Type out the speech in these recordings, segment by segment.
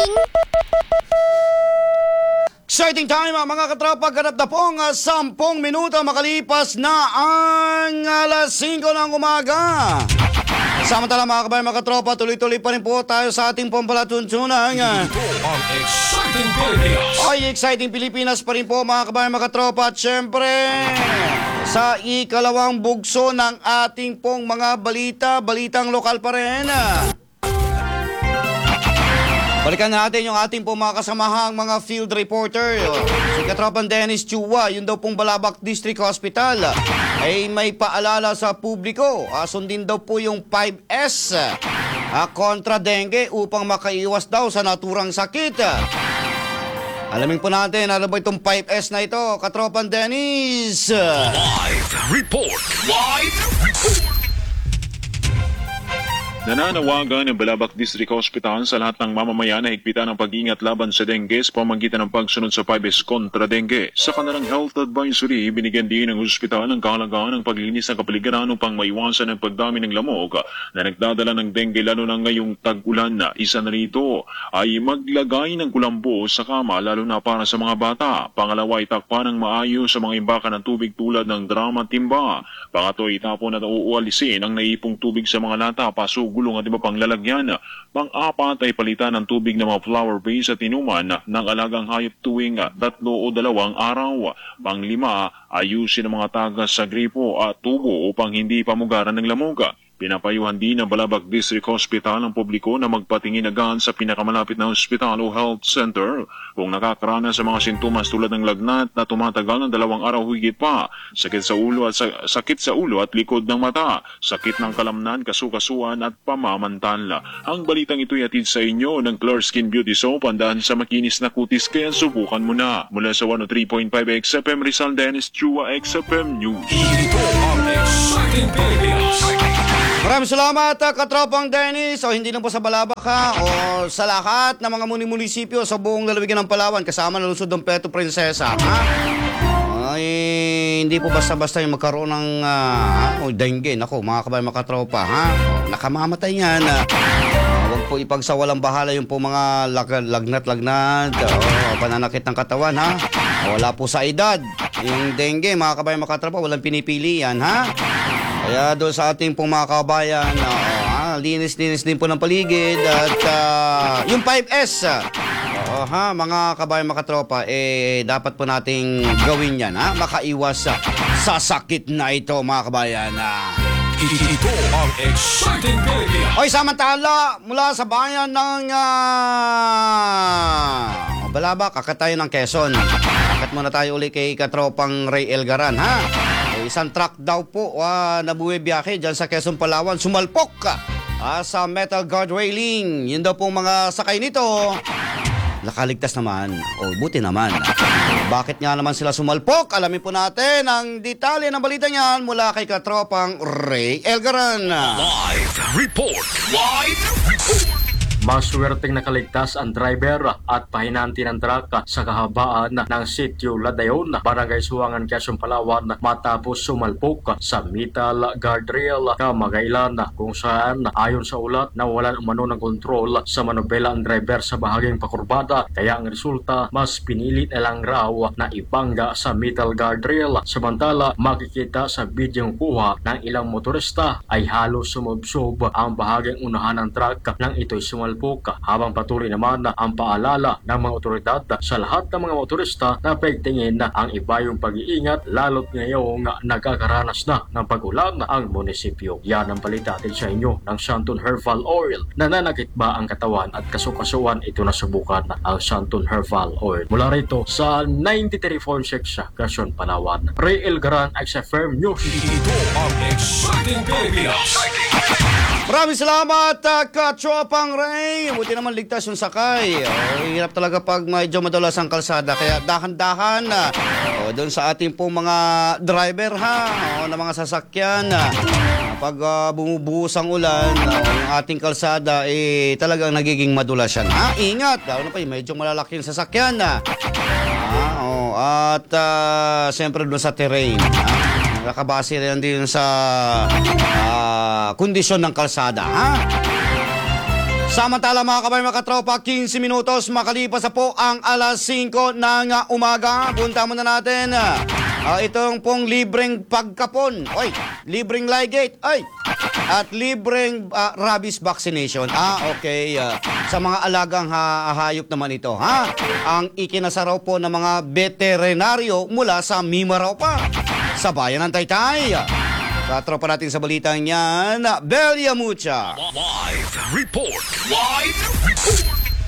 Exciting time mga katropa, ganap na pong 10 minuto makalipas na ang alas 5 ng umaga. Samantala mga kabayan mga katropa, tuloy-tuloy pa rin po tayo sa ating pampalatuntunan. Ito ang Exciting Pilipinas. Ay, Exciting Pilipinas pa rin po mga kabayan mga katropa. At syempre, sa ikalawang bugso ng ating pong mga balitang lokal pa rin. Balikan natin yung ating pong mga kasamahang mga field reporter. Si Katropang Dennis Chua, yun daw pong Balabac District Hospital, ay may paalala sa publiko. Sundin daw po yung 5S kontra dengue upang makaiwas daw sa naturang sakit. Alamin po natin, ano ba itong 5S na ito, Katropang Dennis? Live report. Nananawagan ng Balabac District Hospital sa lahat ng mamamayan na higpitan ang pag-iingat laban sa dengue sa pamamagitan ng pagsunod sa 5S kontra dengue. Sa kanilang health advisory, binigyan din ng ospital ang kahalagahan ng paglinis ng kapaligiran upang maiwasan ang pagdami ng lamok na nagdadala ng dengue lalo na ngayong tag-ulan. Isa na rito ay maglagay ng kulambo sa kama lalo na para sa mga bata. Pangalawa, itakpan ng maayos sa mga imbakan ng tubig tulad ng drum at timba. Pangatlo, itapon at uualisin ang naipong tubig sa mga lata, paso, gulong at iba pang lalagyan. Pang-apat ay palitan ng tubig ng mga flower base at inuman ng alagang hayop tuwing 3 o 2 araw. Pang-5, ayusin ang mga tagas sa gripo at tubo upang hindi pamugaran ng lamok. Pinapayuhan din ng Balabac District Hospital ang publiko na magpatingin agad sa pinakamalapit na hospital o health center kung nakakaranas sa mga sintomas tulad ng lagnat na tumatagal ng 2 araw higit pa, sakit sa ulo at likod ng mata, sakit ng kalamnan, kasukasuan at pamamantal. Ang balitang ito ay atid sa inyo ng Clear Skin Beauty Soap, pandahan sa makinis na kutis, kaya subukan mo na. Mula sa 103.5 XFM Rizal, Dennis Chua, XFM News. Ito ang Exciting Pilipinas. Maraming salamat, Katropang Dennis. O hindi lang po sa Balabac o sa lahat ng mga munisipyo sa buong lalawigan ng Palawan, kasama ng lungsod ng Puerto Princesa. Ay, hindi po basta-basta yung magkaroon ng dengue. Naku, mga kabayan, mga katropa, nakamamatay yan. Huwag po ipagsawalang bahala yung po mga lagnat-lagnat, pananakit ng katawan, wala po sa edad. Yung dengue, mga kabayan, mga katropa, walang pinipili yan, Kaya doon sa ating pong mga kabayan, linis-linis din po ng paligid at yung 5S, mga kabayan, mga katropa, dapat po nating gawin yan, makaiwas sa sakit na ito, mga kabayan. Ito ang Exciting Pilipinas. Oy, samantala, mula sa bayan ng Balabac, akit tayo ng Quezon. Akit muna tayo uli kay Katropang Ray Elgaran, Isang truck daw po nabuhay biyahe dyan sa Quezon, Palawan, sumalpok sa metal guard railing. Yun daw pong mga sakay nito nakaligtas naman, buti naman. Bakit nga naman sila sumalpok? Alamin po natin ang detalye ng balita niyan mula kay Katropang Ray Elgaran. Live report. Maswerteng nakaligtas ang driver at pahinanti ng truck sa kahabaan ng sitio Ladayon, Barangay Suwangan, Quezon, Palawan matapos sumalpok sa metal guardrail Kamagaylan, kung saan ayon sa ulat nawalan umano ng kontrol sa manobela ang driver sa bahaging pakurbada, kaya ang resulta mas pinilit na lang raw na ibangga sa metal guardrail. Samantala makikita sa bidyong kuha ng ilang motorista ay halos sumubsob ang bahaging unahan ng truck nang ito'y sumalpok, habang patuloy naman ang paalala ng mga otoridad sa lahat ng mga motorista na pagtingin ang iba yung pag-iingat lalo't ngayong nagkakaranas na ng pag-ulan ang munisipyo. Yan ang balita atin sa inyo ng Santon Herbal Oil. Nananakit ba ang katawan at kasukasuan? Ito na subukan ang Santon Herbal Oil. Mula rito sa 93.6 Quezon, Palawan, Ray Elgaran, XFM News. Ito ang Exciting Pilipinas. Maraming salamat, Katropang Ray. Buti naman ligtas yung sakay. Hirap talaga pag medyo madulas ang kalsada. Kaya dahan-dahan doon sa ating pong mga driver na mga sasakyan. Pag bumubuhos ang ulan, yung ating kalsada talagang nagiging madulas yan. Ingat, lalo na pa medyo malalaki yung sasakyan. At siyempre doon sa terrain. Nakabase rin din sa kondisyon ng kalsada. Samantala mga kabayan, mga katropa, 15 minutos makalipas na po ang alas 5 ng umaga. Punta muna natin itong pong libreng pagkapon. Oy, libreng Ligate. Oy, at libreng rabies vaccination. Okay. Sa mga alagang hayop naman ito. Ang ikinasaraw po ng mga veterinaryo mula sa Mimaraw pa, sa bayan ng Taytay. Katropa natin sa balitang yan, Belia Mucha. Live report. Live report.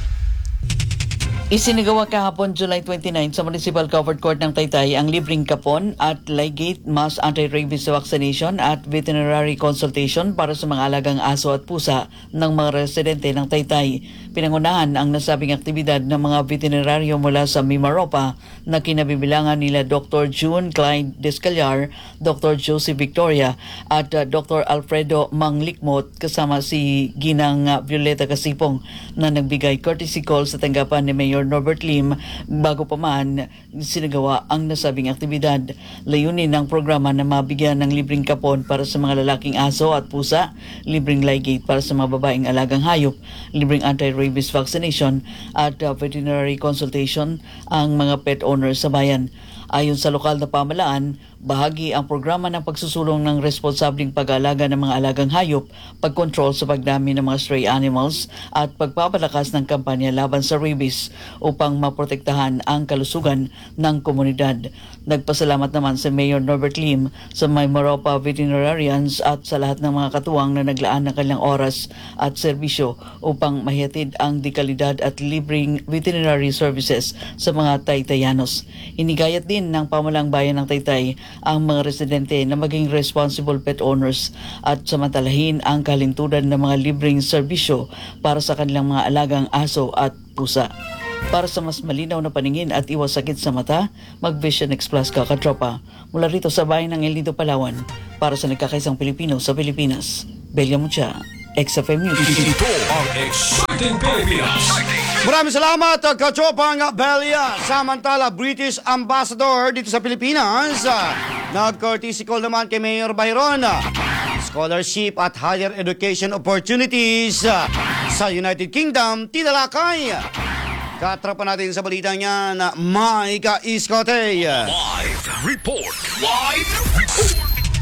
Isinagawa kahapon July 29 sa Municipal Covered Court ng Taytay ang libreng kapon at Ligate mass anti-rabies vaccination at veterinary consultation para sa mga alagang aso at pusa ng mga residente ng Taytay. Pinangunahan ang nasabing aktibidad ng mga veterinaryo mula sa Mimaropa na kinabibilangan nila Dr. June Clyde Descallar, Dr. Josie Victoria at Dr. Alfredo Manglikmot kasama si Ginang Violeta Casipong na nagbigay courtesy call sa tanggapan ni Mayor Norbert Lim bago pa man sinagawa ang nasabing aktibidad. Layunin ng programa na mabigyan ng libreng kapon para sa mga lalaking aso at pusa, libreng Ligate para sa mga babaeng alagang hayop, libreng anti-rabies vaccination at veterinary consultation ang mga pet owners sa bayan. Ayon sa lokal na pamahalaan, bahagi ang programa ng pagsusulong ng responsableng pag-aalaga ng mga alagang hayop, pagkontrol sa pagdami ng mga stray animals at pagpapalakas ng kampanya laban sa rabies upang maprotektahan ang kalusugan ng komunidad. Nagpasalamat naman si Mayor Norbert Lim sa Mimaropa veterinarians at sa lahat ng mga katuwang na naglaan ng kanilang oras at serbisyo upang mahihatid ang dekalidad at libreng veterinary services sa mga Taytayanos. Hinigayat din ng pamahalang bayan ng Taytay ang mga residente na maging responsible pet owners at samantalahin ang kalintudan ng mga libreng serbisyo para sa kanilang mga alagang aso at pusa. Para sa mas malinaw na paningin at iwas sakit sa mata, mag-Vision X Plus ka katropa. Mula rito sa bayan ng El Nido, Palawan, para sa nagkakaisang Pilipino sa Pilipinas, Belia Mucha, XFM News. Ito ang Exciting Pilipinas. Maraming salamat, Kachopang Belia. Samantala, British Ambassador dito sa Pilipinas, nag-courtesy call naman kay Mayor Byron. Scholarship at higher education opportunities sa United Kingdom, tinalakay. Katropa natin sa balita niya na Mike Iskote. Live report. Live report.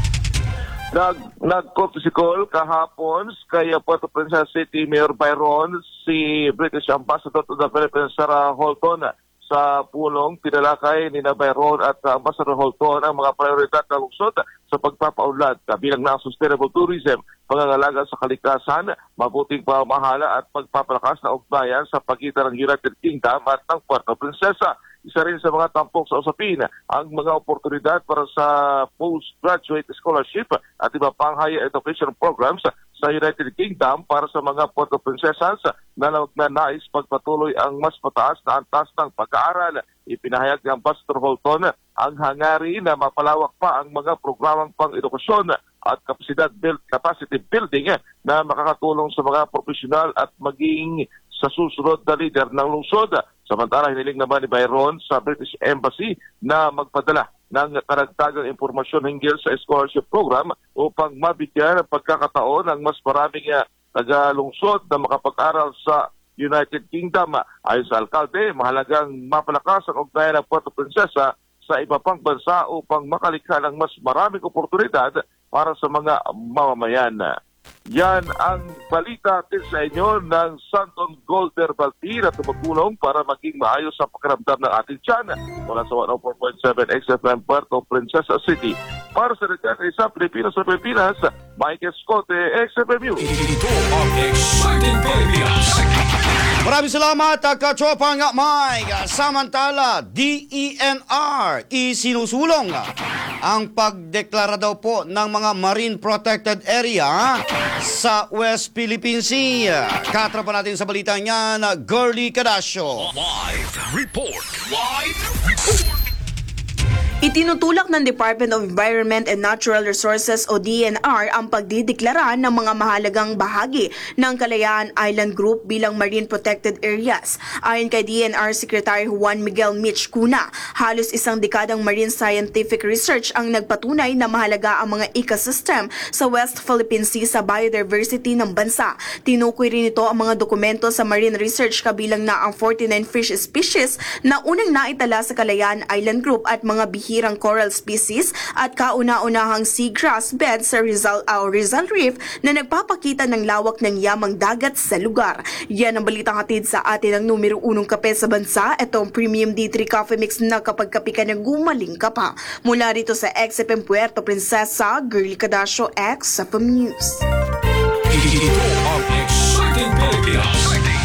Nag-courtesy call kahapon kay Puerto Princesa City Mayor Byron si British Ambassador to the Philippines Sarah Holton. Sa pulong tinalakay ni Byron at Ambassador Holton ang mga prioridad ng lungsod sa pagpapaunlad kabilang ng sustainable tourism, pangangalaga sa kalikasan, mabuting pamamahala at pagpapalakas na ugnayan sa pagitan ng United Kingdom at ng Puerto Princesa. Isa rin sa mga tampok sa usapin ang mga oportunidad para sa postgraduate scholarship at iba pang higher education programs sa United Kingdom para sa mga Puerto Princesas na nais pagpatuloy ang mas mataas na antas ng pag-aaral. Ipinahayag ni Ambassador Holton ang hangarin na mapalawak pa ang mga programang pang-edukasyon at capacity building na makakatulong sa mga profesional at maging sa susunod na leader ng lungsod. Samantala, hiniling naman ni Byron sa British Embassy na magpadala ng karagdagang impormasyon hinggil sa scholarship program upang mabigyan ng pagkakataon ng mas maraming taga-lungsod na makapag-aral sa United Kingdom. Ayon sa alkalde, mahalagang mapalakas ang ugnayan ng Puerto Princesa sa iba pang bansa upang makalikha ng mas maraming oportunidad para sa mga mamamayan. Yan ang balita sa inyo ng Santon Golder Balti na tumutulong para maging maayos ang pakiramdam ng ating tiyan. Mula sa 104.7 XFM Puerto Princesa City. Para sa nagkakaisa Pilipinas sa Pilipinas, Mike Escote, XFM News. Ito ang Exciting Pilipinas. Maraming salamat, Kachopang Mike. Samantala, DENR isinusulong ang pagdeklara daw po ng mga marine protected area sa West Philippine Sea. Katropa natin sa balita niya na Girly Cadasio. Live report. Live report. Itinutulak ng Department of Environment and Natural Resources o DNR ang pagdideklara ng mga mahalagang bahagi ng Kalayaan Island Group bilang Marine Protected Areas. Ayon kay DNR Secretary Juan Miguel Mitch Cuna, halos isang dekadang marine scientific research ang nagpatunay na mahalaga ang mga ecosystem sa West Philippine Sea sa biodiversity ng bansa. Tinukoy rin ito ang mga dokumento sa marine research kabilang na ang 49 fish species na unang naitala sa Kalayaan Island Group at mga bihirang coral species at kauna-unahang seagrass bed sa Rizal Reef na nagpapakita ng lawak ng yamang dagat sa lugar. Yan ang balitang hatid sa atin ng numero 1 kape sa bansa. Itong Premium D3 Coffee Mix na kapag kape ka na gumaling ka pa. Mula rito sa XFM Puerto Princesa, Girly Cadasio, XFM News. Ito ang Exciting Pilipinas.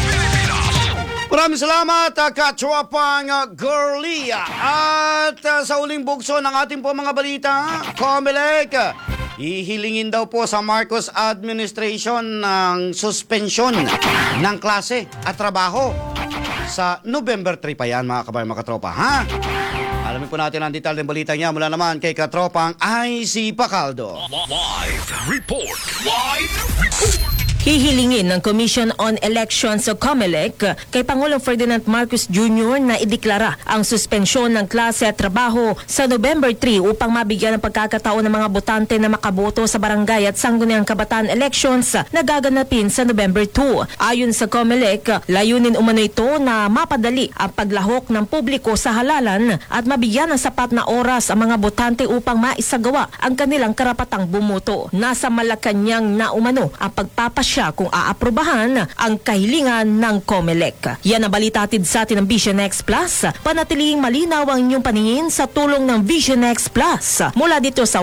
Maraming salamat, katropang Girly. At sa uling bugso ng ating po mga balita, COMELEC, ihilingin daw po sa Marcos administration ng suspensyon ng klase at trabaho. Sa November 3 pa yan, mga kabayan, mga katropa, ha? Alamin po natin ang detail ng balita niya mula naman kay katropang IC Pacaldo. Live report. Live report. Hihilingin ng Commission on Elections o COMELEC kay Pangulong Ferdinand Marcos Jr. na ideklara ang suspensyon ng klase at trabaho sa November 3 upang mabigyan ng pagkakataon ng mga botante na makaboto sa barangay at sangguniang kabataan elections na gaganapin sa November 2. Ayon sa COMELEC, layunin umano ito na mapadali ang paglahok ng publiko sa halalan at mabigyan ng sapat na oras ang mga botante upang maisagawa ang kanilang karapatang bumoto. Nasa Malacanang na umano ang pagpapasya kung aaprobahan ang kahilingan ng COMELEC. Yan ang balita atid sa atin ng Vision X Plus. Panatiling malinaw ang inyong paningin sa tulong ng Vision X Plus. Mula dito sa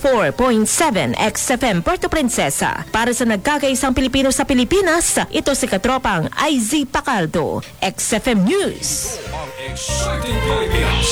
104.7 XFM Puerto Princesa. Para sa nagkakaisang Pilipino sa Pilipinas, ito si katropang IZ Pacaldo, XFM News. Ang Exciting Pilipinas.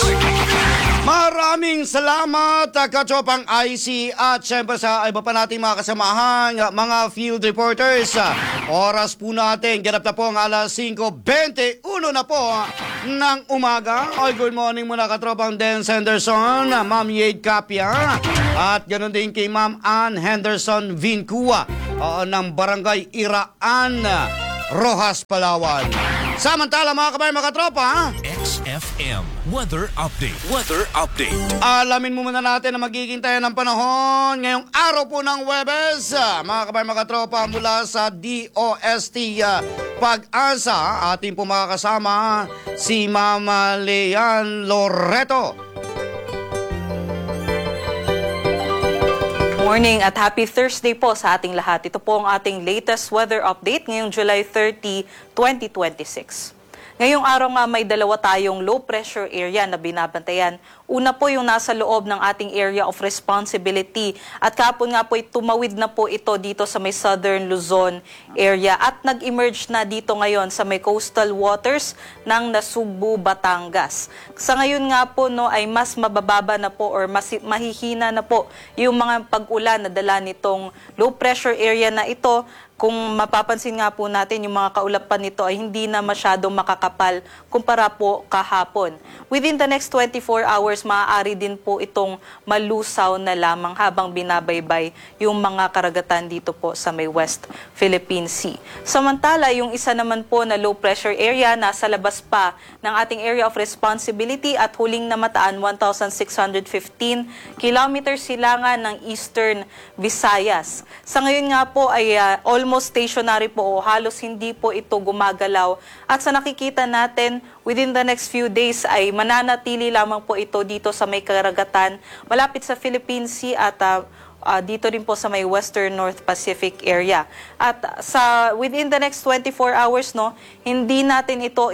Maraming salamat, katropang IC, at syempre sa iba pa nating mga kasamahan, mga field reporters. Oras po natin, ganap na po ang alas 5:21 na po ng umaga. Good morning muna katropang Den Henderson, Ma'am Yade Capia, at ganoon din kay Ma'am Ann Henderson Vincua ng Barangay Iraan, Rojas, Palawan. Samantala mga kabayan, mga katropa, XFM Weather Update. Weather Update. alamin mo muna natin na magiging tayo ng panahon ngayong araw po ng Huwebes. Mga kabayan, mga katropa, mula sa DOST Pag-asa, ating po makakasama si Mama Leanne Loreto. Morning at happy Thursday po sa ating lahat. Ito po ang ating latest weather update ngayong July 30, 2026. Ngayong araw nga may dalawa tayong low pressure area na binabantayan. Una po yung nasa loob ng ating area of responsibility at kahapon nga po tumawid na po ito dito sa may southern Luzon area at nag-emerge na dito ngayon sa may coastal waters ng Nasugbu, Batangas. Sa ngayon nga po no ay mas mabababa na po or mas mahihina na po yung mga pag-ulan na dala nitong low pressure area na ito. Kung mapapansin nga po natin, yung mga kaulapan nito ay hindi na masyadong makakapal kumpara po kahapon. Within the next 24 hours, maaari din po itong malusaw na lamang habang binabaybay yung mga karagatan dito po sa may West Philippine Sea. Samantala, yung isa naman po na low pressure area, nasa labas pa ng ating area of responsibility at huling namataan 1,615 kilometers silangan ng Eastern Visayas. Sa ngayon nga po ay almost stationary po o halos hindi po ito gumagalaw. At sa nakikita natin, within the next few days ay mananatili lamang po ito dito sa may karagatan malapit sa Philippine Sea at dito rin po sa may Western North Pacific area. At within the next 24 hours, no, hindi natin ito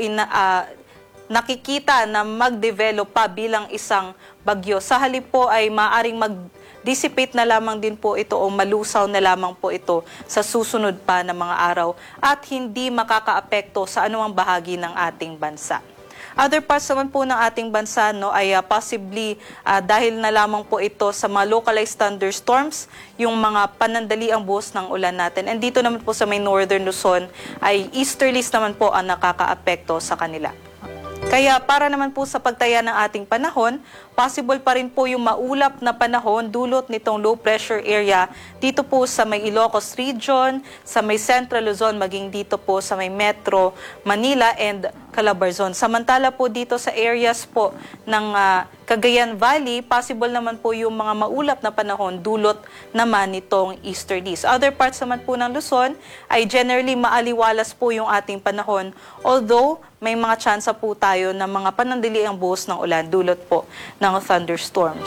nakikita na mag-develop pa bilang isang bagyo. Sa halip po ay maaring dissipate na lamang din po ito o malusaw na lamang po ito sa susunod pa na mga araw at hindi makakaapekto sa anumang bahagi ng ating bansa. Other parts naman po ng ating bansa no, ay possibly dahil na lamang po ito sa mga localized thunderstorms, yung mga panandaliang buhos ng ulan natin. And dito naman po sa may northern Luzon ay easterlies naman po ang nakakaapekto sa kanila. Kaya para naman po sa pagtaya ng ating panahon, possible pa rin po yung maulap na panahon dulot nitong low pressure area dito po sa may Ilocos region, sa may Central Luzon, maging dito po sa may Metro Manila and Calabarzon. Samantala po dito sa areas po ng Cagayan Valley, possible naman po yung mga maulap na panahon dulot naman nitong easterlies. Other parts naman po ng Luzon ay generally maaliwalas po yung ating panahon, although may mga tsansa po tayo ng mga panandaliang buhos ng ulan dulot po ng thunderstorms.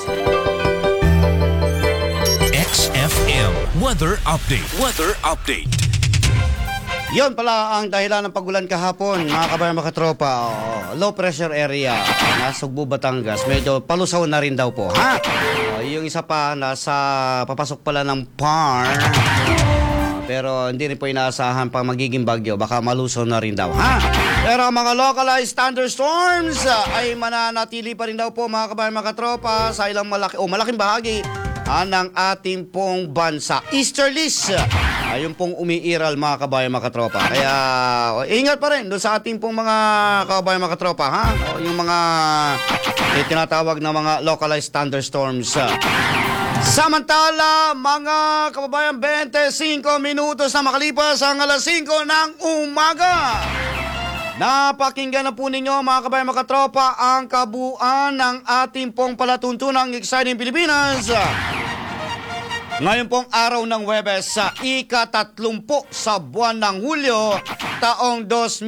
XFM Weather Update. Weather Update. Yon pala ang dahilan ng pagulan kahapon, mga kabayan, mga katropa. Low pressure area, nasa Sugbo, Batangas. Medyo palusaw na rin daw po, ha? Yung isa pa, papasok pala ng PAR. Pero hindi rin po inaasahan pa magiging bagyo. Baka malusaw na rin daw, ha? Pero ang mga localized thunderstorms ay mananatili pa rin daw po, mga kabayan, mga katropa, sa ilang malaking bahagi ng ating pong bansa. Easterlies, ayun pong umiiral, mga kabayan, mga katropa. Kaya ingat pa rin doon sa ating pong mga kabayan, mga katropa, ha? Yung mga tinatawag na mga localized thunderstorms. Samantala, mga kababayan, 25 minutos na makalipas ang alas 5 ng umaga. Napakinggan na po ninyo, mga kabayan, mga katropa, ang kabuuan ng ating pong palatuntunang Exciting Pilipinas. Ngayon pong araw ng Huwebes, sa ika-30 sa buwan ng Hulyo, taong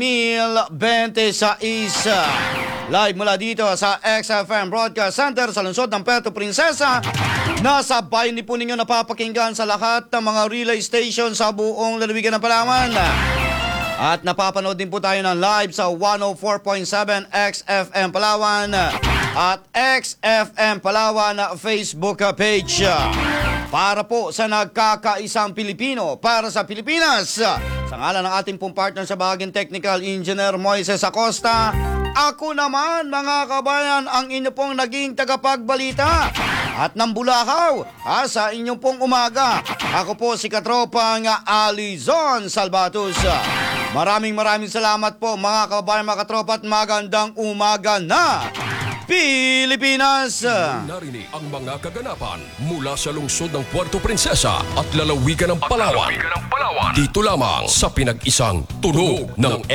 2026. Live mula dito sa XFM Broadcast Center sa lungsod ng Puerto Princesa. Nasa bayan po ninyo napapakinggan sa lahat ng mga relay station sa buong lalawigan ng Palawan. At napapanood din po tayo ng live sa 104.7 XFM Palawan at XFM Palawan Facebook page. Para po sa nagkakaisang Pilipino para sa Pilipinas. Sa ngalan ng ating pong partner sa bahaging technical, Engineer Moises Acosta, ako naman, mga kabayan, ang inyo pong naging tagapagbalita at nambulahaw sa inyong pong umaga. Ako po si Katropang Alizon Salvatus. Maraming salamat po, mga kabayan, mga katropa, at magandang umaga na Pilipinas! Narinig ang mga kaganapan mula sa lungsod ng Puerto Princesa at lalawigan ng Palawan. Dito lamang sa pinag-isang tunog ng